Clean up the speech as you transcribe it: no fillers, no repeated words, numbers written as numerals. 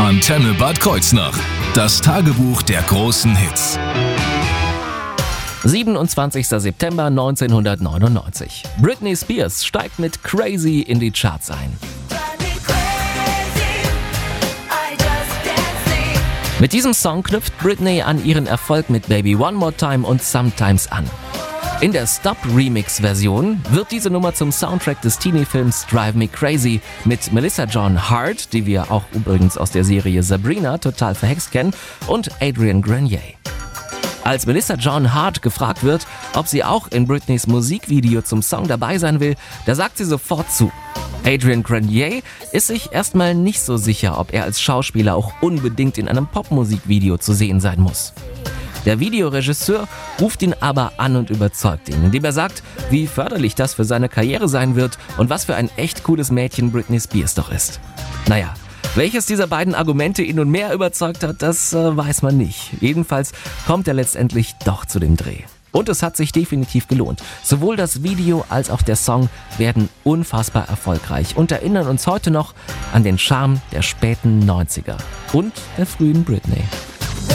Antenne Bad Kreuznach. Das Tagebuch der großen Hits. 27. September 1999. Britney Spears steigt mit Crazy in die Charts ein. Mit diesem Song knüpft Britney an ihren Erfolg mit Baby One More Time und Sometimes an. In der Stop-Remix-Version wird diese Nummer zum Soundtrack des Teenie-Films Drive Me Crazy mit Melissa Joan Hart, die wir auch übrigens aus der Serie Sabrina total verhext kennen, und Adrian Grenier. Als Melissa Joan Hart gefragt wird, ob sie auch in Britneys Musikvideo zum Song dabei sein will, da sagt sie sofort zu. Adrian Grenier ist sich erstmal nicht so sicher, ob er als Schauspieler auch unbedingt in einem Popmusikvideo zu sehen sein muss. Der Videoregisseur ruft ihn aber an und überzeugt ihn, indem er sagt, wie förderlich das für seine Karriere sein wird und was für ein echt cooles Mädchen Britney Spears doch ist. Naja, welches dieser beiden Argumente ihn nun mehr überzeugt hat, das weiß man nicht. Jedenfalls kommt er letztendlich doch zu dem Dreh. Und es hat sich definitiv gelohnt. Sowohl das Video als auch der Song werden unfassbar erfolgreich und erinnern uns heute noch an den Charme der späten 90er und der frühen Britney.